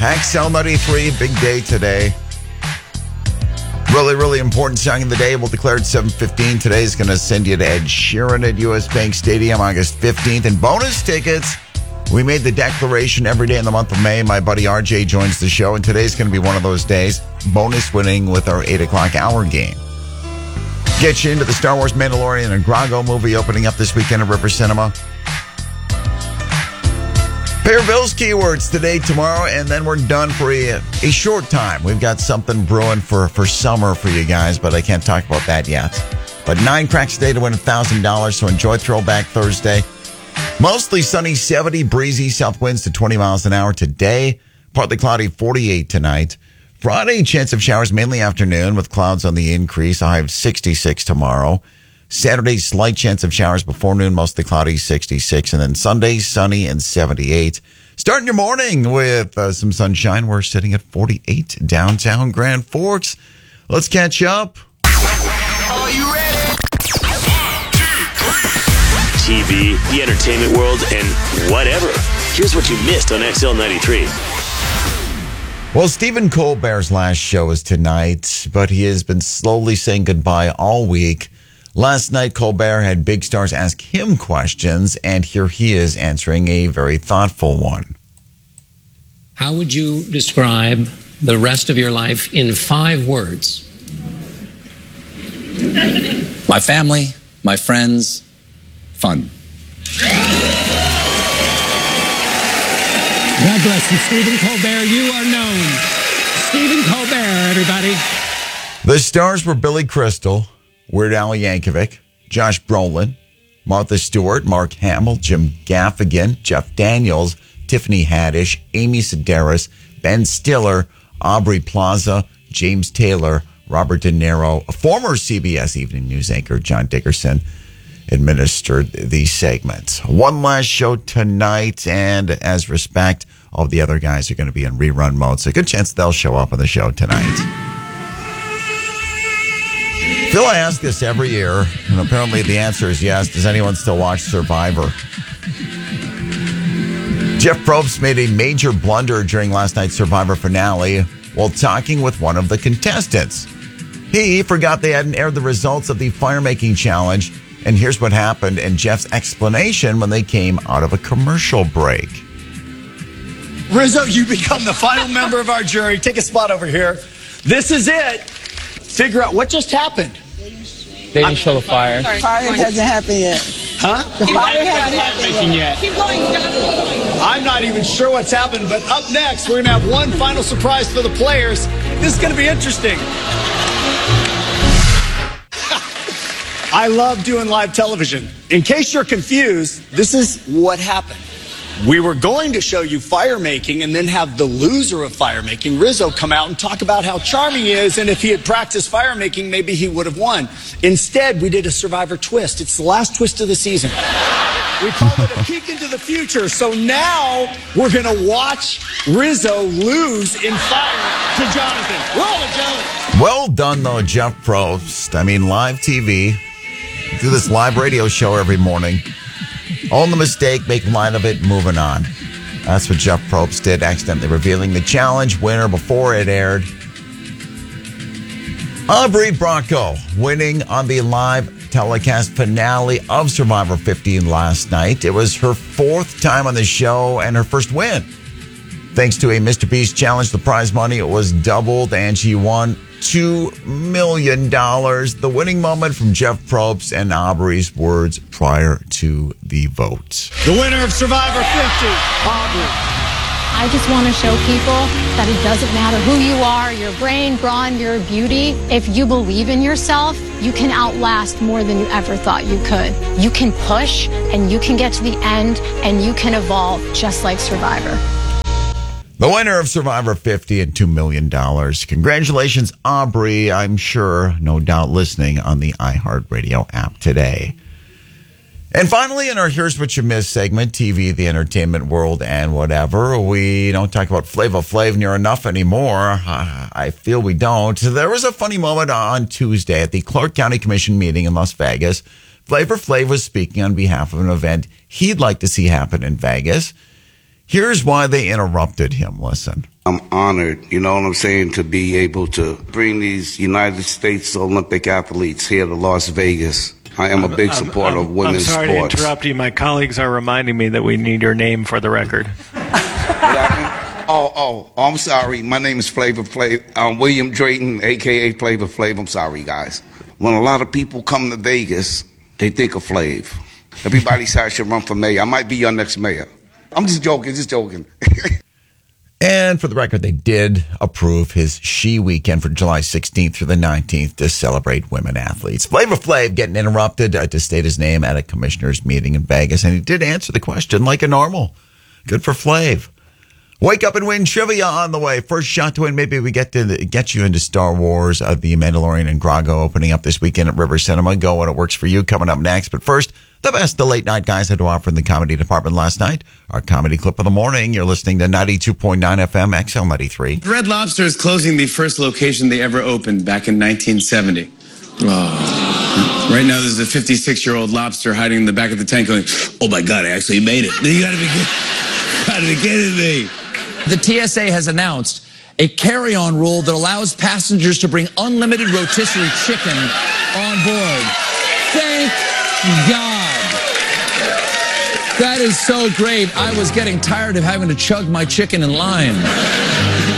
Axel 93, big day today. Really, really important song of the day. We'll declare at 7:15. Today is going to send you to Ed Sheeran at U.S. Bank Stadium August 15th. And bonus tickets. We made the declaration every day in the month of May. My buddy RJ joins the show, and today's going to be one of those days. Bonus winning with our 8 o'clock hour game. Get you into the Star Wars Mandalorian and Grago movie opening up this weekend at River Cinema. Pay your bills keywords today, tomorrow, and then we're done for a short time. We've got something brewing for summer for you guys, but I can't talk about that yet. But 9 cracks today to win $1,000, so enjoy Throwback Thursday. Mostly sunny, 70, breezy, south winds to 20 miles an hour today. Partly cloudy, 48 tonight. Friday, chance of showers mainly afternoon with clouds on the increase. A high of 66 tomorrow. Saturday, slight chance of showers before noon, mostly cloudy, 66. And then Sunday, sunny and 78. Starting your morning with some sunshine. We're sitting at 48 downtown Grand Forks. Let's catch up. Are you ready? TV, the entertainment world, and whatever. Here's what you missed on XL93. Well, Stephen Colbert's last show is tonight, but he has been slowly saying goodbye all week. Last night, Colbert had big stars ask him questions, and here he is answering a very thoughtful one. How would you describe the rest of your life in 5 words? My family, my friends, fun. God bless you, Stephen Colbert. You are known. Stephen Colbert, everybody. The stars were Billy Crystal, Weird Al Yankovic, Josh Brolin, Martha Stewart, Mark Hamill, Jim Gaffigan, Jeff Daniels, Tiffany Haddish, Amy Sedaris, Ben Stiller, Aubrey Plaza, James Taylor, Robert De Niro, former CBS Evening News anchor John Dickerson administered the segment. One last show tonight, and as respect, all the other guys are going to be in rerun mode, so a good chance they'll show up on the show tonight. Phil, I ask this every year, and apparently the answer is yes. Does anyone still watch Survivor? Jeff Probst made a major blunder during last night's Survivor finale while talking with one of the contestants. He forgot they hadn't aired the results of the fire-making challenge, and here's what happened and Jeff's explanation when they came out of a commercial break. Rizzo, you become the final member of our jury. Take a spot over here. This is it. Figure out what just happened. They didn't show the fire. The fire hasn't happened yet. Huh? The fire hasn't happened yet. Keep going. I'm not even sure what's happened, but up next, we're going to have one final surprise for the players. This is going to be interesting. I love doing live television. In case you're confused, this is what happened. We were going to show you fire making and then have the loser of fire making, Rizzo, come out and talk about how charming he is, and if he had practiced fire making, maybe he would have won. Instead, we did a Survivor twist. It's the last twist of the season. We called it a peek into the future. So now we're going to watch Rizzo lose in fire to Jonathan. Roll it, Joe. Well done, though, Jeff Probst. I mean, live TV. Do this live radio show every morning. Own the mistake, make light of it, moving on. That's what Jeff Probst did, accidentally revealing the challenge winner before it aired. Aubrey Bracco winning on the live telecast finale of Survivor 15 last night. It was her 4th time on the show and her first win. Thanks to a Mr. Beast challenge, the prize money was doubled and she won $2 million. The winning moment from Jeff Probst and Aubrey's words prior to the vote. The winner of Survivor 50, Aubrey. I just want to show people that it doesn't matter who you are, your brain, brawn, your beauty. If you believe in yourself, you can outlast more than you ever thought you could. You can push and you can get to the end and you can evolve just like Survivor. The winner of Survivor 50 and $2 million. Congratulations, Aubrey. I'm sure, no doubt, listening on the iHeartRadio app today. And finally, in our Here's What You Missed segment, TV, the entertainment world, and whatever, we don't talk about Flava Flav near enough anymore. I feel we don't. There was a funny moment on Tuesday at the Clark County Commission meeting in Las Vegas. Flavor Flav was speaking on behalf of an event he'd like to see happen in Vegas. Here's why they interrupted him. Listen. I'm honored, you know what I'm saying, to be able to bring these United States Olympic athletes here to Las Vegas. I am a big supporter of women's sports. I'm sorry to interrupt you. My colleagues are reminding me that we need your name for the record. I'm sorry. My name is Flavor Flav. William Drayton, a.k.a. Flavor Flav. I'm sorry, guys. When a lot of people come to Vegas, they think of Flav. Everybody says I should run for mayor. I might be your next mayor. I'm just joking. And for the record, they did approve his She Weekend for July 16th through the 19th to celebrate women athletes. Flavor Flav getting interrupted to state his name at a commissioner's meeting in Vegas, and he did answer the question like a normal. Good for Flav. Wake up and win trivia on the way. First shot to win. Maybe we get you into Star Wars, The Mandalorian and Grago opening up this weekend at River Cinema. Go when it works for you. Coming up next. But first, the best the late night guys had to offer in the comedy department last night. Our comedy clip of the morning. You're listening to 92.9 FM, XL93. Red Lobster is closing the first location they ever opened back in 1970. Oh. Right now, there's a 56-year-old lobster hiding in the back of the tank going, oh my God, I actually made it. You gotta be kidding me. The TSA has announced a carry-on rule that allows passengers to bring unlimited rotisserie chicken on board. Thank God. That is so great. I was getting tired of having to chug my chicken in line.